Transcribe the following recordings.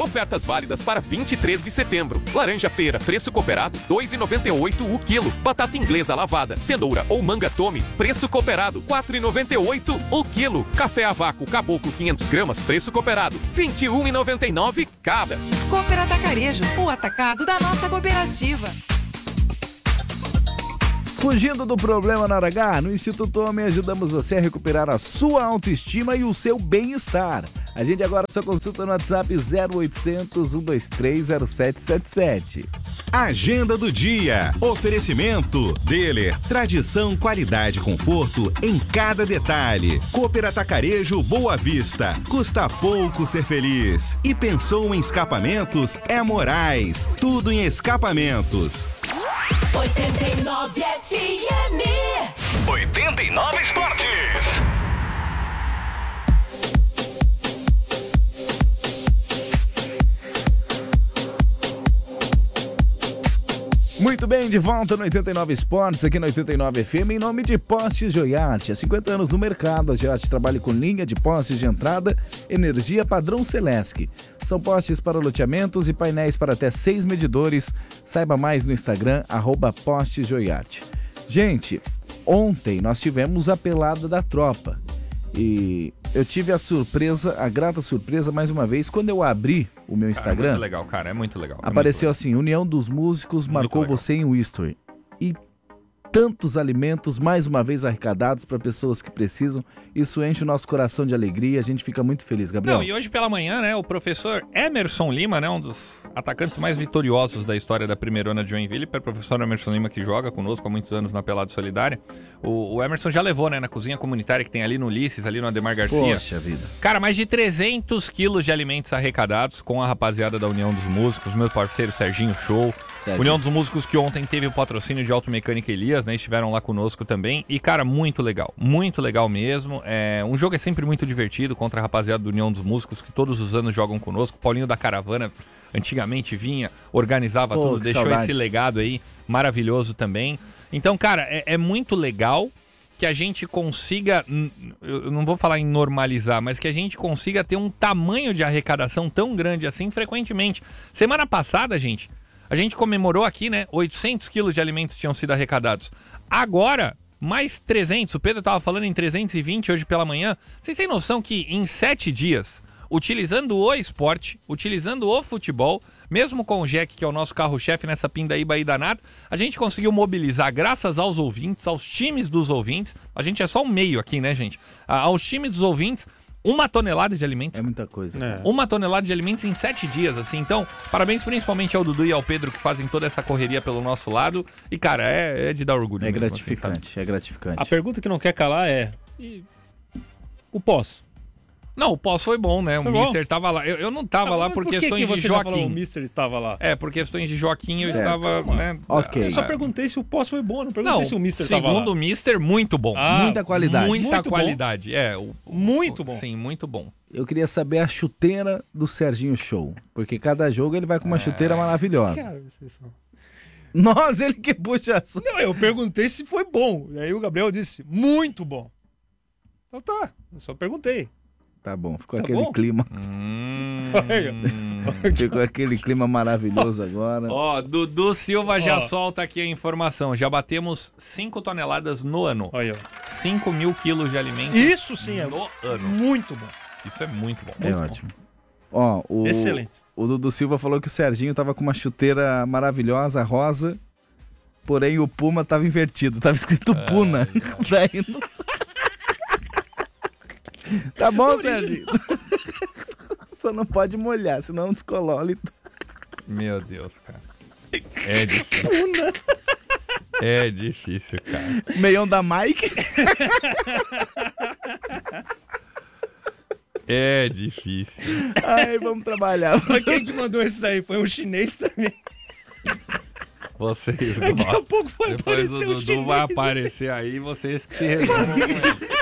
Ofertas válidas para 23 de setembro. Laranja pera, preço cooperado, R$ 2,98 o quilo. Batata inglesa lavada, cenoura ou manga tome, preço cooperado, R$ 4,98 o quilo. Café a vácuo caboclo 500 gramas, preço cooperado, R$ 21,99 cada. Cooper Atacarejo, o atacado da nossa cooperativa. Fugindo do problema na hora H, no Instituto Homem ajudamos você a recuperar a sua autoestima e o seu bem-estar. Agende agora sua consulta no WhatsApp 0800 123 0777. Agenda do dia. Oferecimento Deller. Tradição, qualidade e conforto em cada detalhe. Cooper Atacarejo Boa Vista. Custa pouco ser feliz. E pensou em escapamentos? É Moraes. Tudo em escapamentos. 89 FM. 89 Esportes. Muito bem, de volta no 89 Esportes, aqui no 89 FM, em nome de Postes Joiate. Há 50 anos no mercado, a Joiate trabalha com linha de postes de entrada, energia padrão Celesc. São postes para loteamentos e painéis para até 6 medidores. Saiba mais no Instagram, @Postes Joiate. Gente, ontem nós tivemos a pelada da tropa. E eu tive a grata surpresa, mais uma vez, quando eu abri o meu Instagram. É muito legal, cara, é muito legal. Apareceu assim, União dos Músicos marcou você em History. E tantos alimentos, mais uma vez, arrecadados para pessoas que precisam. Isso enche o nosso coração de alegria, a gente fica muito feliz, Gabriel. Não, e hoje pela manhã, né, o professor Emerson Lima, né, um dos atacantes mais vitoriosos da história da Primeirona de Joinville, o professor Emerson Lima, que joga conosco há muitos anos na Pelada Solidária. O Emerson já levou, né, na cozinha comunitária que tem ali no Ulisses, ali no Ademar Garcia. Poxa vida. Cara, mais de 300 quilos de alimentos arrecadados com a rapaziada da União dos Músicos, meu parceiro Serginho Show. União dos Músicos que ontem teve o patrocínio de Automecânica Elias, né? Estiveram lá conosco também. E, cara, muito legal mesmo. Um jogo é sempre muito divertido contra a rapaziada do União dos Músicos, que todos os anos jogam conosco. Paulinho da Caravana antigamente vinha, organizava tudo, deixou saudade. Esse legado aí maravilhoso também. Então, cara, é muito legal que a gente consiga, eu não vou falar em normalizar, mas que a gente consiga ter um tamanho de arrecadação tão grande assim frequentemente. Semana passada, gente, a gente comemorou aqui, né? 800 quilos de alimentos tinham sido arrecadados. Agora, mais 300. O Pedro estava falando em 320 hoje pela manhã. Vocês têm noção que em 7 dias, utilizando o esporte, utilizando o futebol, mesmo com o Jack, que é o nosso carro-chefe nessa pindaíba aí danada, a gente conseguiu mobilizar, graças aos ouvintes, aos times dos ouvintes, a gente é só um meio aqui, né, gente? Aos times dos ouvintes, 1 tonelada de alimentos. É muita coisa. 1 tonelada de alimentos em 7 dias, assim. Então, parabéns principalmente ao Dudu e ao Pedro que fazem toda essa correria pelo nosso lado. E, cara, é de dar orgulho. É mesmo, gratificante, assim, é gratificante. A pergunta que não quer calar é... o pós? Não, o pós foi bom, né? O Foi Mister tava lá. Eu não tava lá por questões de Joaquim. O Mister estava lá? Por questões de Joaquim eu certo. estava, né? Ok. Eu só perguntei se o pós foi bom, não perguntei se o Mister estava lá. Segundo o Mister, muito bom. Muita qualidade. Muita Muito qualidade. Muito bom. Sim, muito bom. Eu queria saber a chuteira do Serginho Show, porque cada jogo ele vai com uma chuteira maravilhosa. Cara, vocês são... Nossa, ele que puxa assunto. Não, eu perguntei se foi bom. E aí o Gabriel disse, muito bom. Então tá, eu só perguntei. Tá bom, ficou Tá aquele bom? clima. Ficou aquele clima maravilhoso agora. Ó, Dudu Silva já solta aqui a informação. Já batemos 5 toneladas no ano. Olha. 5 mil quilos de alimentos. Isso sim é no ano. Muito bom. Isso é muito bom. É ótimo. Ó, Excelente. O Dudu Silva falou que o Serginho tava com uma chuteira maravilhosa, rosa, porém o Puma tava invertido, tava escrito Puna. Daí não... Tá bom, Serginho. Só não pode molhar, senão descolola e... Meu Deus, cara. É difícil. É difícil, cara. Meião da Mike. É difícil. Ai, vamos trabalhar. Mas quem que mandou isso aí? Foi um chinês também. Vocês Daqui a pouco vai depois aparecer o Dudu vai aparecer aí, vocês que se resolvam com ele.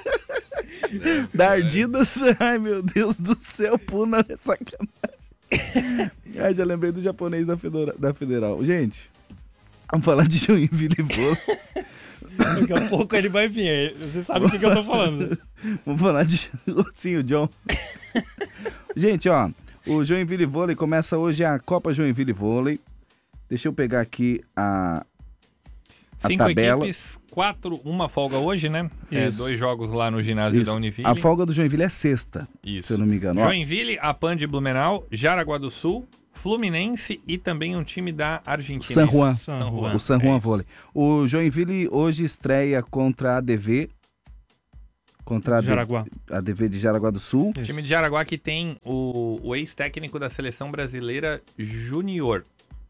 Dardidas, ai meu Deus do céu, Puna é sacanagem. Ai, já lembrei do japonês da Federal. Gente, vamos falar de Joinville e Vôlei. Daqui a pouco ele vai vir. Você sabe o que eu tô falando. Vamos falar de... Sim, o John. Gente, ó, O Joinville Vôlei começa hoje a Copa Joinville Vôlei. Deixa eu pegar aqui a 5 tabela. equipes, 4, uma folga hoje, né? Isso. 2 jogos lá no ginásio Isso. da Univille. A folga do Joinville é sexta, Isso. se eu não me engano. Ó, Joinville, Apan de Blumenau, Jaraguá do Sul, Fluminense e também um time da Argentina. San Juan. San Juan. O San Juan isso. Vôlei. O Joinville hoje estreia contra a ADV. Contra a Jaraguá. ADV de Jaraguá do Sul. O time de Jaraguá que tem o ex-técnico da seleção brasileira Júnior.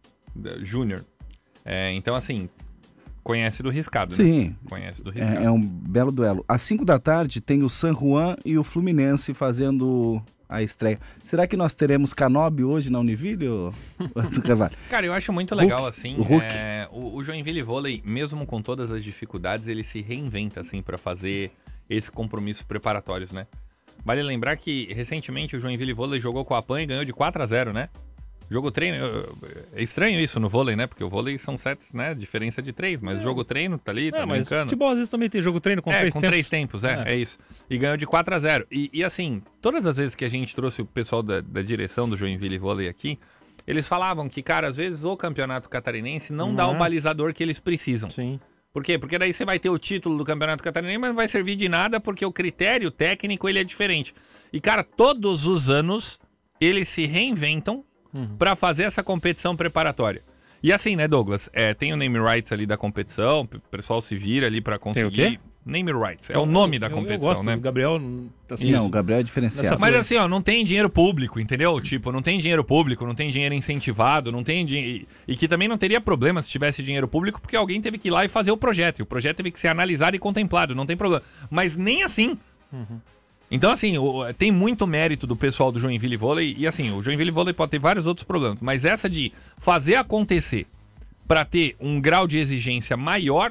Então, assim, conhece do riscado, né? Sim, Conhece do riscado. é um belo duelo. Às 5 da tarde tem o San Juan e o Fluminense fazendo a estreia. Será que nós teremos Canobi hoje na Univille, ou Carvalho? Cara, eu acho muito legal, assim, o Hulk. o Joinville Vôlei, mesmo com todas as dificuldades, ele se reinventa, assim, pra fazer esse compromisso preparatórios, né? Vale lembrar que, recentemente, o Joinville Vôlei jogou com a PAN e ganhou de 4-0, né? Jogo treino, é estranho isso no vôlei, né? Porque o vôlei são sets, né? Diferença de 3, mas o jogo treino tá ali, tá mas brincando. futebol às vezes também tem jogo treino com três com tempos. 3 tempos, é isso. E ganhou de 4-0. E assim, todas as vezes que a gente trouxe o pessoal da direção do Joinville Vôlei aqui, eles falavam que, cara, às vezes o campeonato catarinense não dá o balizador que eles precisam. Sim. Por quê? Porque daí você vai ter o título do campeonato catarinense, mas não vai servir de nada porque o critério técnico ele é diferente. E, cara, todos os anos eles se reinventam pra fazer essa competição preparatória. E assim, né, Douglas? Tem o name rights ali da competição, o pessoal se vira ali pra conseguir. Tem o quê? Name rights, é o nome da competição, eu gosto, né? O Gabriel, assim, Não, o Gabriel é diferenciado. Mas assim, ó, não tem dinheiro público, entendeu? Tipo, não tem dinheiro público, não tem dinheiro incentivado, não tem dinheiro. E que também não teria problema se tivesse dinheiro público, porque alguém teve que ir lá e fazer o projeto. E o projeto teve que ser analisado e contemplado, não tem problema. Mas nem assim. Então, assim, tem muito mérito do pessoal do Joinville Vôlei. E assim, o Joinville Vôlei pode ter vários outros problemas. Mas essa de fazer acontecer pra ter um grau de exigência maior,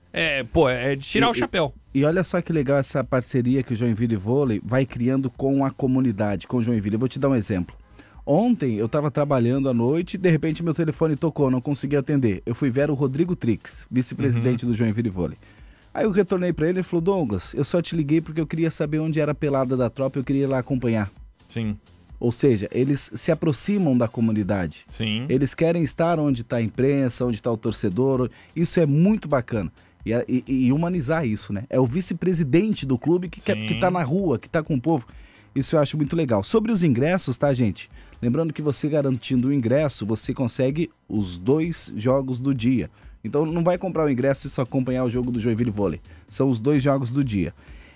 é de tirar o chapéu. E olha só que legal essa parceria que o Joinville Vôlei vai criando com a comunidade, com o Joinville. Eu vou te dar um exemplo. Ontem eu estava trabalhando à noite e de repente meu telefone tocou, não consegui atender. Eu fui ver o Rodrigo Trix, vice-presidente do Joinville Vôlei. Aí eu retornei para ele e falou: Douglas, eu só te liguei porque eu queria saber onde era a pelada da tropa e eu queria ir lá acompanhar. Sim. Ou seja, eles se aproximam da comunidade. Sim. Eles querem estar onde está a imprensa, onde está o torcedor. Isso é muito bacana. E humanizar isso, né? É o vice-presidente do clube que tá na rua, que tá com o povo. Isso eu acho muito legal. Sobre os ingressos, tá, gente? Lembrando que você garantindo o ingresso, você consegue os 2 jogos do dia. Então não vai comprar o ingresso e só acompanhar o jogo do Joinville Vôlei. São os 2 jogos do dia.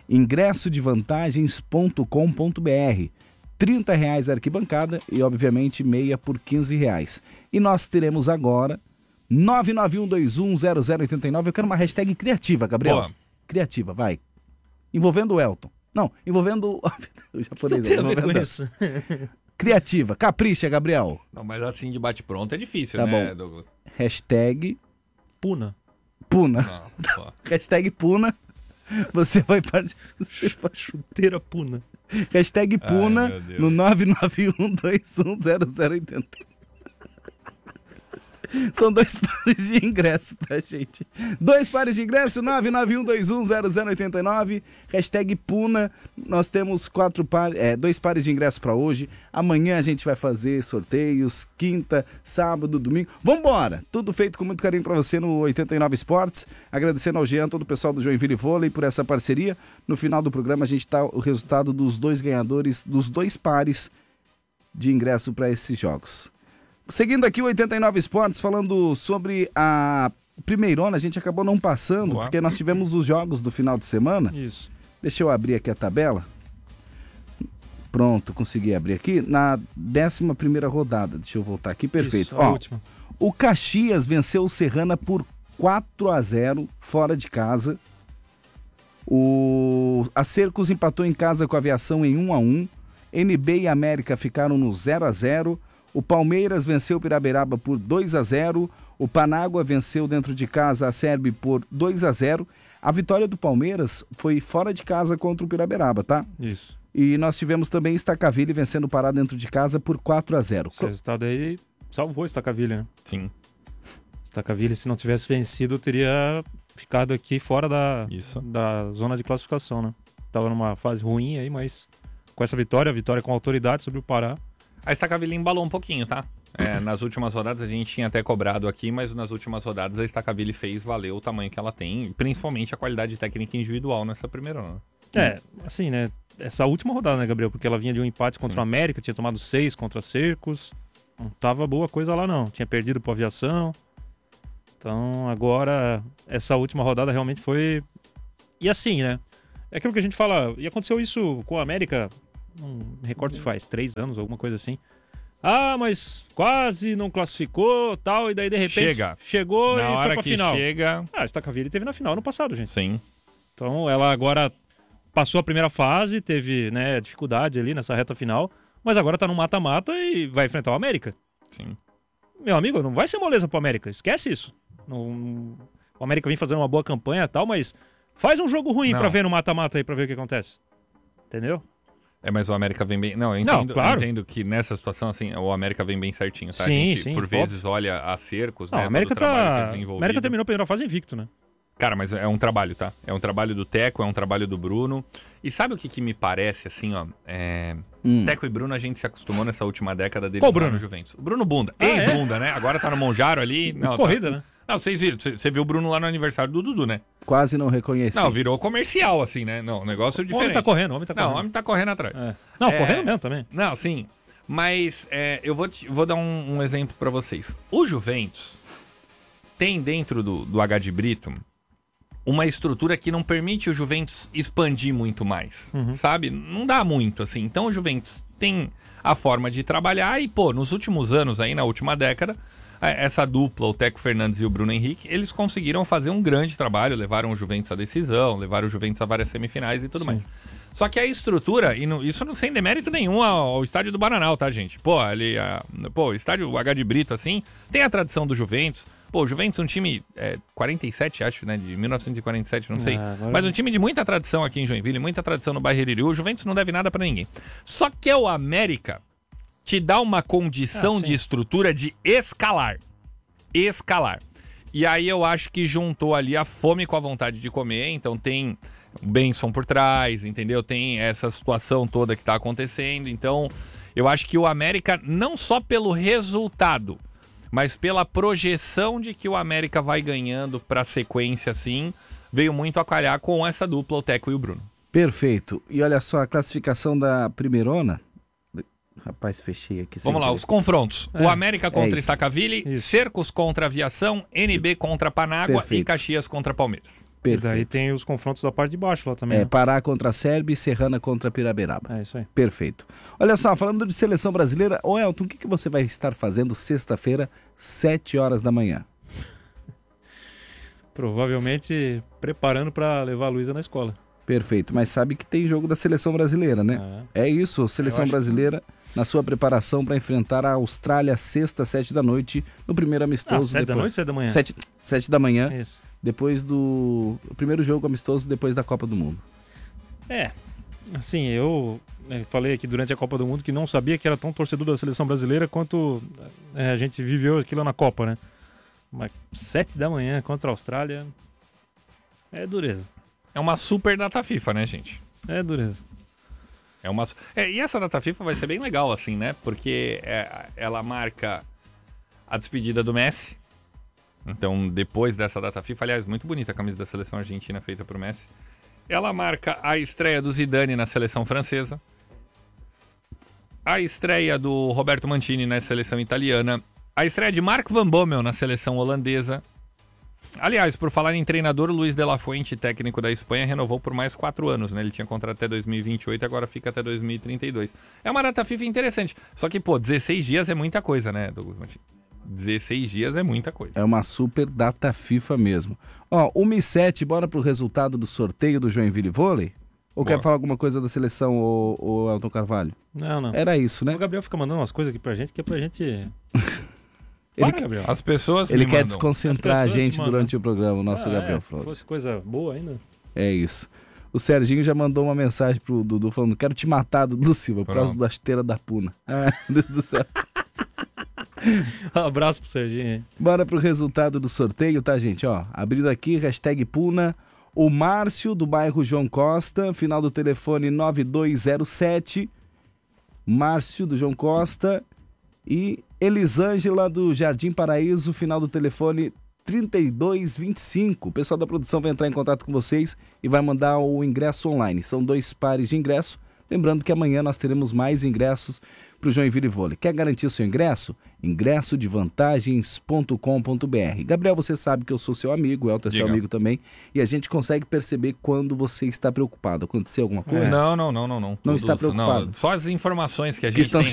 ingressodevantagens.com.br. R$30 a arquibancada e, obviamente, meia por R$15. E nós teremos agora 991210089. Eu quero uma hashtag criativa, Gabriel. Boa. Criativa, vai. Envolvendo o Elton. Não, envolvendo o japonês. Tem a ver com isso. Criativa, capricha, Gabriel. Não, mas assim de bate-pronto é difícil, Tá né, bom. Douglas? Hashtag Puna. Puna. Não, pô. Hashtag Puna. Você vai participar. Chuteira Puna. Hashtag Puna meu Deus. no 991210080. São 2 pares de ingresso, tá, gente? 2 pares de ingresso, 991210089. Hashtag Puna. Nós temos 2 pares de ingresso pra hoje. Amanhã a gente vai fazer sorteios, quinta, sábado, domingo. Vambora! Tudo feito com muito carinho pra você no 89 Esportes. Agradecendo ao Jean, todo o pessoal do Joinville Vôlei por essa parceria. No final do programa a gente tá o resultado dos 2 ganhadores, dos 2 pares de ingresso para esses jogos. Seguindo aqui o 89 Esportes, falando sobre a Primeirona, a gente acabou não passando, Boa. porque nós tivemos os jogos do final de semana. Isso. Deixa eu abrir aqui a tabela. Pronto, consegui abrir aqui. Na 11ª rodada, deixa eu voltar aqui, perfeito. Isso, a Ó, última. o Caxias venceu o Serrana por 4-0, fora de casa. A Cercos empatou em casa com a Aviação em 1-1. NB e América ficaram no 0-0. O Palmeiras venceu o Piraberaba por 2-0. O Panágua venceu dentro de casa a Serbi por 2-0. A vitória do Palmeiras foi fora de casa contra o Piraberaba, tá? Isso. E nós tivemos também Estacaville vencendo o Pará dentro de casa por 4-0. Esse resultado aí salvou Estacaville, né? Sim. Estacaville, se não tivesse vencido, teria ficado aqui fora Isso. da zona de classificação, né? Tava numa fase ruim aí, mas com essa vitória, a vitória com autoridade sobre o Pará, A Estacaville embalou um pouquinho, tá? Nas últimas rodadas a gente tinha até cobrado aqui, mas nas últimas rodadas a Estacaville fez valer o tamanho que ela tem, principalmente a qualidade técnica individual nessa primeira rodada. Assim, né? Essa última rodada, né, Gabriel? Porque ela vinha de um empate contra o América, tinha tomado 6 contra Cercos. Não tava boa coisa lá, não. Tinha perdido pro Aviação. Então, agora, essa última rodada realmente foi... E assim, né? É aquilo que a gente fala... E aconteceu isso com a América, não me recordo se faz 3 anos, alguma coisa assim. Ah, mas quase não classificou, tal, e daí de repente chegou e foi pra final. A Estacaville teve na final no passado, gente. Sim. Então ela agora passou a primeira fase, teve, né, dificuldade ali nessa reta final, mas agora tá no mata-mata e vai enfrentar o América. Sim. Meu amigo, não vai ser moleza pro América, esquece isso. O América vem fazendo uma boa campanha e tal, mas faz um jogo ruim pra ver no mata-mata aí, pra ver o que acontece. Entendeu? Mas o América vem bem... Não, eu entendo que nessa situação, assim, o América vem bem certinho, tá? Sim, a gente, por vezes, olha a Cercos, né? A América todo o trabalho que é desenvolvido. A América terminou a primeira fase invicto, né? Cara, mas é um trabalho, tá? É um trabalho do Teco, é um trabalho do Bruno. E sabe o que me parece, assim, ó? Teco e Bruno, a gente se acostumou nessa última década deles lá no Juventus. O Bruno Bunda, ex-Bunda, né? Agora tá no Monjaro ali. Não, corrida, né? Não, vocês viram. Você viu o Bruno lá no aniversário do Dudu, né? Quase não reconheci. Não, virou comercial, assim, né? Não, negócio é diferente. O homem tá correndo, Não, o homem tá correndo atrás. Não, correndo mesmo também. Não, sim. Mas eu vou dar um exemplo pra vocês. O Juventus tem dentro do H de Brito uma estrutura que não permite o Juventus expandir muito mais, sabe? Não dá muito, assim. Então o Juventus tem a forma de trabalhar e, nos últimos anos aí, na última década, essa dupla, o Teco Fernandes e o Bruno Henrique, eles conseguiram fazer um grande trabalho, levaram o Juventus à decisão, levaram o Juventus a várias semifinais e tudo mais. Só que a estrutura, isso não sem demérito nenhum ao estádio do Bananal, tá, gente? O estádio H de Brito, assim, tem a tradição do Juventus. O Juventus é um time 47, acho, né? De 1947, não sei. Mas um time de muita tradição aqui em Joinville, muita tradição no Barreirinho. O Juventus não deve nada pra ninguém. Só que o América te dá uma condição de estrutura de escalar. E aí eu acho que juntou ali a fome com a vontade de comer. Então tem o Benson por trás, entendeu? Tem essa situação toda que tá acontecendo. Então eu acho que o América, não só pelo resultado, mas pela projeção de que o América vai ganhando pra sequência, assim, veio muito a calhar com essa dupla, o Teco e o Bruno. Perfeito. E olha só, a classificação da primeirona... Rapaz, fechei aqui. Vamos lá, os confrontos. O América contra Estacaville, Cercos contra Aviação, NB contra Panágua e Caxias contra Palmeiras. Perfeito. E daí tem os confrontos da parte de baixo lá também. Né? Pará contra a Sérvia e Serrana contra Piraberaba. Isso aí. Perfeito. Olha só, falando de seleção brasileira, ô Elton, o que você vai estar fazendo sexta-feira, 7 horas da manhã? Provavelmente preparando para levar a Luísa na escola. Perfeito, mas sabe que tem jogo da seleção brasileira, né? É isso, seleção brasileira na sua preparação para enfrentar a Austrália sexta, 7 da noite, no primeiro amistoso. 7 da noite, 7 da manhã? 7 da manhã, isso. Depois do primeiro jogo amistoso, depois da Copa do Mundo. Assim, eu falei aqui durante a Copa do Mundo que não sabia que era tão torcedor da seleção brasileira quanto a gente viveu aquilo na Copa, né? Mas 7 da manhã contra a Austrália é dureza. É uma super data FIFA, né, gente? É dureza. E essa data FIFA vai ser bem legal, assim, né? Porque ela marca a despedida do Messi. Então, depois dessa data FIFA, aliás, muito bonita a camisa da seleção argentina feita por Messi. Ela marca a estreia do Zidane na seleção francesa. A estreia do Roberto Mancini na seleção italiana. A estreia de Mark Van Bommel na seleção holandesa. Aliás, por falar em treinador, o Luiz de la Fuente, técnico da Espanha, renovou por mais 4 anos, né? Ele tinha contrato até 2028 e agora fica até 2032. É uma data FIFA interessante. Só que, 16 dias é muita coisa, né, Douglas Martins? 16 dias é muita coisa. É uma super data FIFA mesmo. 1h07, bora pro resultado do sorteio do Joinville Vôlei? Ou quer falar alguma coisa da seleção, o Elton Carvalho? Não. Era isso, né? O Gabriel fica mandando umas coisas aqui pra gente, que é pra gente... Gabriel. As pessoas Ele quer desconcentrar a gente durante o programa, o nosso Gabriel Flores. Se fosse coisa boa ainda. É isso. O Serginho já mandou uma mensagem pro Dudu falando: quero te matar, Dudu Silva, por causa da esteira da Puna. Deus do céu. Um abraço pro Serginho. Bora pro resultado do sorteio, tá, gente? Abrindo aqui, hashtag Puna. O Márcio, do bairro João Costa, final do telefone 9207. Márcio do João Costa e Elisângela do Jardim Paraíso, final do telefone 3225. O pessoal da produção vai entrar em contato com vocês e vai mandar o ingresso online. São 2 pares de ingresso. Lembrando que amanhã nós teremos mais ingressos para o Joinville Vôlei. Quer garantir o seu ingresso? ingressodevantagens.com.br. Gabriel, você sabe que eu sou seu amigo, o Elton é seu amigo também, e a gente consegue perceber quando você está preocupado. Aconteceu alguma coisa? Não. Não está preocupado? Não, só as informações que a gente estão tem